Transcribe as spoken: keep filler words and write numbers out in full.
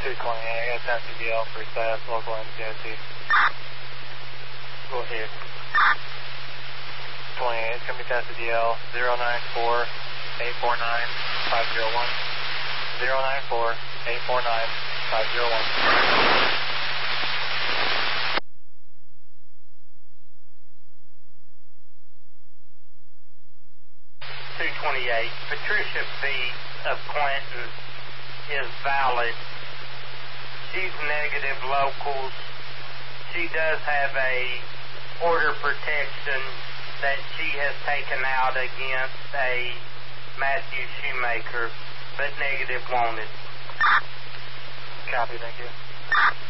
two twenty-eight, I got C D L for staff, local M C I T. Go ahead. twenty-eight, it's going to be T D L zero nine four eight four nine five zero one. zero nine four eight four nine five zero one. two twenty-eight, Patricia B. of Clinton is valid. She's negative locals. She does have a order protection that she has taken out against a Matthew Shoemaker, but negative wanted. Copy, thank you.